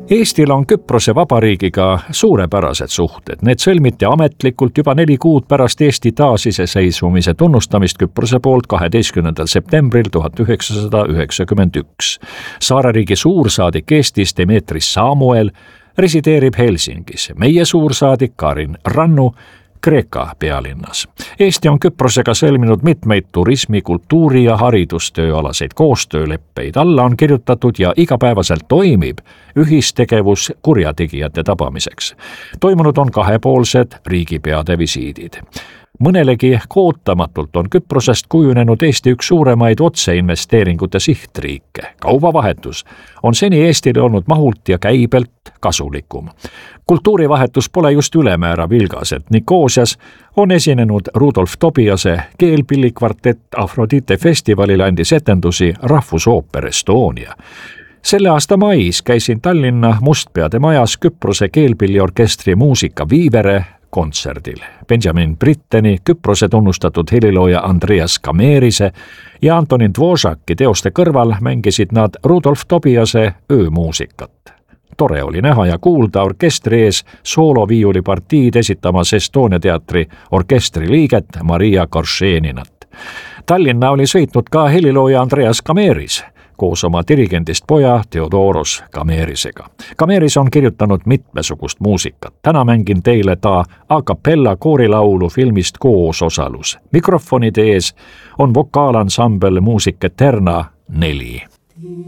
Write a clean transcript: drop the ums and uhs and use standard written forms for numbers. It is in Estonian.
Eestil on Küprose Vabariigiga suurepärased suhted. Need sõlmiti ametlikult juba 4 kuud pärast Eesti taasiseseisvumise tunnustamist Küprose poolt 12. septembril 1991. Saareriigi suursaadik Eestis Demetris Samuel resideerib Helsingis. Meie suursaadik Karin Rannu Kreeka pealinnas. Eesti on Küprosega sõlminud mitmeid turismi, kultuuri ja haridustööalaseid koostööleppeid. Alla on kirjutatud ja igapäevaselt toimib ühistegevus kurjategijate tabamiseks. Toimunud on kahepoolsed riigipeade visiidid. Mõnelegi ootamatult on Küprosest kujunenud Eesti üks suuremaid otseinvesteeringute sihtriike. Kaubavahetus on seni Eestile olnud mahult ja käibelt kasulikum. Kultuurivahetus pole just ülemäära vilgas, et Nikosias on esinenud Rudolf Tobiase keelpillikvartett Afrodite festivalil andis etendusi Rahvusooper Estonia. Selle aasta mais käisin Tallinna Mustpeade majas Küprose keelpilliorkestri muusika Viivere kontserdil. Benjamin Britteni, Küprose tunnustatud helilooja Andreas Kamerise ja Antonin Dvořáki teoste kõrval mängisid nad Rudolf Tobiase öömuusikat. Tore oli näha ja kuulda orkestri ees sooloviiulipartiid esitamas Estonia teatri orkestri liiget Maria Koršeninat. Tallinna oli sõitnud ka helilooja Andreas Kameris koos oma dirigendist poja Theodoros Kamerisega. Kameris on kirjutanud mitmesugust muusikat. Täna mängin teile ta a cappella koorilaulu filmist Koososalus. Mikrofonide ees on vokaalansambel Musica Eterna 4.